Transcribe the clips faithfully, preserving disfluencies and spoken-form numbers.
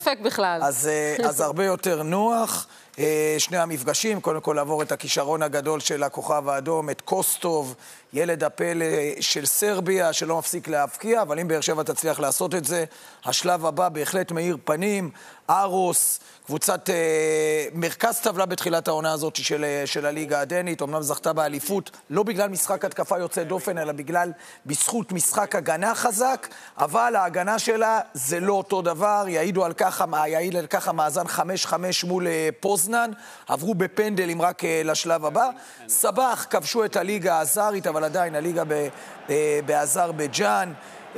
ספק בכלל. אז, אז הרבה יותר נוח. שני המפגשים, קודם כל לעבור את הכישרון הגדול של הכוכב האדום, את קוסטוב, ילד הפלא של סרביה, שלא מפסיק להפקיע, אבל אם באר שבע תצליח לעשות את זה, השלב הבא בהחלט מאיר פנים, ארוס, קבוצת אה, מרכז טבלה בתחילת העונה הזאת של, של הליגה הדנית, אמנם זכתה באליפות, לא בגלל משחק התקפה יוצא דופן, אלא בגלל בזכות משחק הגנה חזק, אבל ההגנה שלה זה לא אותו דבר, יעידו על ככה, יעיד על ככה מאזן חמש חמש מול אה, פוזנן, עברו בפנדלים רק אה, לשלב הבא, סבח כבשו את הליגה הזרית, אבל עדיין הליגה ב, אה, באזרבייג'אן,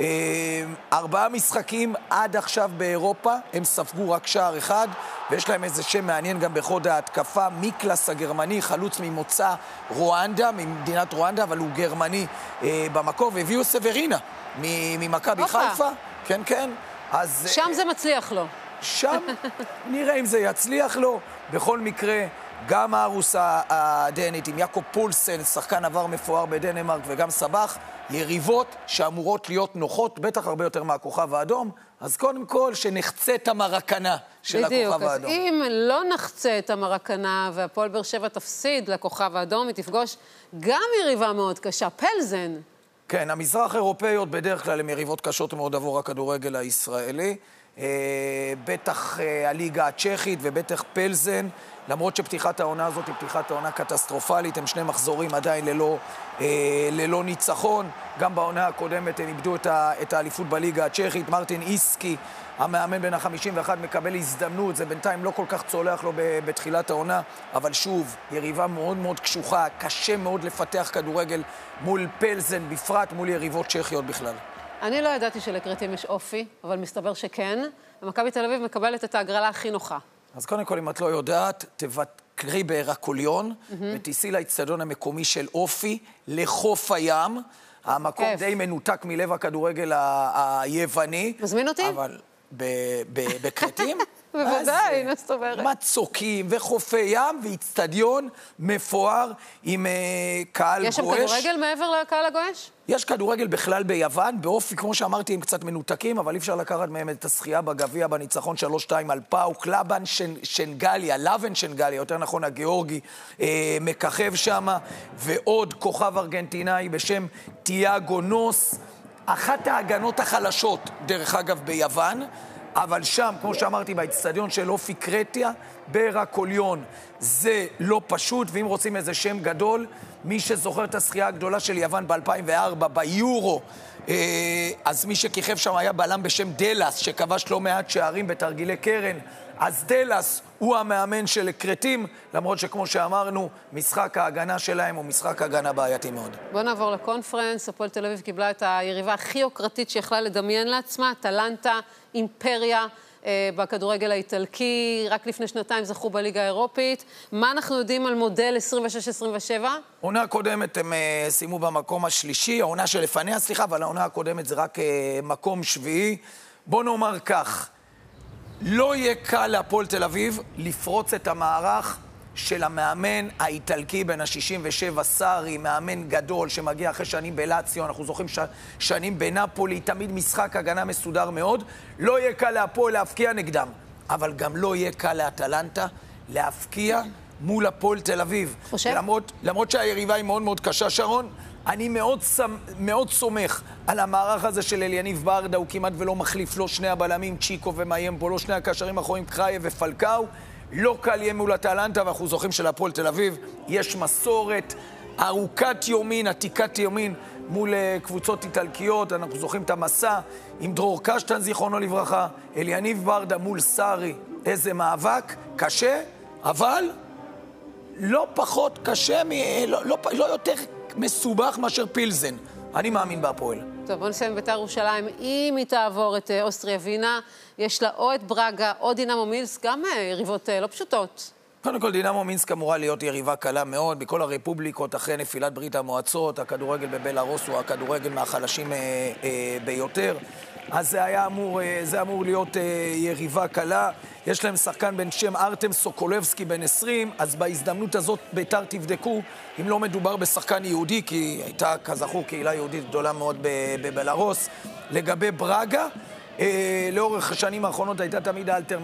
ארבעה משחקים עד עכשיו באירופה, הם ספגו רק שער אחד, ויש להם איזה שם מעניין גם בחוד ההתקפה, מיקלס הגרמני, חלוץ ממוצא רואנדה, ממדינת רואנדה, אבל הוא גרמני אה, במקור, והביאו סברינה ממכבי חיפה, כן כן. אז, שם זה מצליח לו. שם נראה אם זה יצליח לו, בכל מקרה, גם הארוס הדנית עם יעקב פולסן, שחקן עבר מפואר בדנמרק, וגם סבח, יריבות שאמורות להיות נוחות, בטח הרבה יותר מהכוכב האדום, אז קודם כל שנחצה את המרקנה של בדיוק, הכוכב האדום. אז אם לא נחצה את המרקנה והפועל באר שבע תפסיד לכוכב האדום, היא תפגוש גם יריבה מאוד קשה, פלזן. כן, המזרח אירופאיות בדרך כלל הן יריבות קשות מאוד עבור הכדורגל הישראלי, בטח הליגה הצ'כית ובטח פלזן, למרות שפתיחת העונה הזאת היא פתיחת העונה קטסטרופלית, הם שני מחזורים עדיין ללא, אה, ללא ניצחון. גם בעונה הקודמת הם איבדו את, ה, את האליפות בליגה הצ'כית. מרטין איסקי, המאמן בין ה-חמישים ואחת, מקבל הזדמנות, זה בינתיים לא כל כך צולח לו בתחילת העונה, אבל שוב, יריבה מאוד מאוד קשוחה, קשה מאוד לפתח כדורגל מול פלזן, בפרט מול יריבות צ'כיות בכלל. אני לא ידעתי שלקרטים יש אופי, אבל מסתבר שכן. מכבי תל אביב מקבלת את ההגרלה הכי נוחה. אז קודם כל, אם את לא יודעת, תבקרי בהרקוליון, mm-hmm. ותיסעי לאצטדיון המקומי של אופי, לחוף הים. המקום כיף. די מנותק מלב הכדורגל היווני. מזמין אותי? אבל בקרטים? בוודאי, נסתוברת. מצוקים וחופי ים ואצטדיון מפואר עם קהל גואש. יש שם כדורגל מעבר לקהל הגואש? יש כדורגל בכלל ביוון, באופי, כמו שאמרתי, הם קצת מנותקים, אבל אי אפשר לקחת מהם את השחייה בגביע בניצחון שלוש שתיים על פאוק, לבן שנגליה, לבן שנגליה, יותר נכון הגיאורגי, אה, מככב שם, ועוד כוכב ארגנטינאי בשם תיאגו נוס, אחת ההגנות החלשות, דרך אגב, ביוון, אבל שם, כמו שאמרתי, באצטדיון של אופי קרטיה, בהרקוליון, זה לא פשוט, ואם רוצים איזה שם גדול, מי שזוכר את השחייה הגדולה של יוון ב-אלפיים וארבע, ביורו, אז מי שכיכב שם היה בלם בשם דלס, שכבש לא מעט שערים בתרגילי קרן, אז דלס הוא המאמן של קרטים, למרות שכמו שאמרנו, משחק ההגנה שלהם הוא משחק הגנה בעייתי מאוד. בוא נעבור לקונפרנס. הפועל תל אביב קיבלה את היריבה הכי יוקרתית שיכלה לדמיין לעצמה, טלנטה, אימפריה, בכדורגל האיטלקי, רק לפני שנתיים זכו בליגה האירופית. מה אנחנו יודעים על מודל עשרים ושש עשרים ושבע? העונה הקודמת הם uh, סיימו במקום השלישי, העונה שלפניה, סליחה, אבל העונה הקודמת זה רק uh, מקום שביעי. בוא נאמר כך, לא יהיה קל להפועל תל אביב לפרוץ את המערך של המאמן האיטלקי בין ה-שישים ושבע, סארי, מאמן גדול שמגיע אחרי שנים בלאציו, אנחנו זוכרים ש... שנים בנפולי, תמיד משחק הגנה מסודר מאוד. לא יהיה קל להפועל להפקיע נגדם, אבל גם לא יהיה קל לאטלנטה להפקיע מול הפועל תל אביב. למרות, למרות שהיריבה היא מאוד מאוד קשה, שרון, אני מאוד, מאוד סומך על המערך הזה של אליניב ברדה, הוא כמעט ולא מחליף, לא שני הבלמים, צ'יקו ומיימפו, לא שני הקשרים האחוריים, קראיה ופלקאו. לא קל יהיה מול הטלנטה, ואנחנו זוכרים של הפועל תל אביב. יש מסורת ארוכת יומין, עתיקת יומין, מול קבוצות איטלקיות. אנחנו זוכרים את המסע עם דרור קשטן, זיכרונו לברכה, אליניב ברדה מול סארי. איזה מאבק, קשה, אבל לא פחות קשה, מ... לא, לא, לא יותר מסובך מאשר פילזן. אני מאמין בהפועל. טוב, בוא נסיים בית"ר ירושלים. אם היא תעבור את אוסטריה ווינה, יש לה או את ברגה או דינמו מינסק, גם יריבות לא פשוטות. קודם כל, דינמו מינסק אמורה להיות יריבה קלה מאוד. בכל הרפובליקות, אחרי נפילת ברית המועצות, הכדורגל בבלארוס הוא הכדורגל מהחלשים אה, אה, ביותר. אז זה היה אמור, אה, זה אמור להיות אה, יריבה קלה. יש להם שחקן בן שם ארטם סוקולבסקי בן עשרים, אז בהזדמנות הזאת בית"ר תבדקו אם לא מדובר בשחקן יהודי, כי הייתה כזכור קהילה יהודית גדולה מאוד בבלארוס. לגבי ברגה, אה, לאורך השנים האחרונות הייתה תמיד האלטרנטיבה.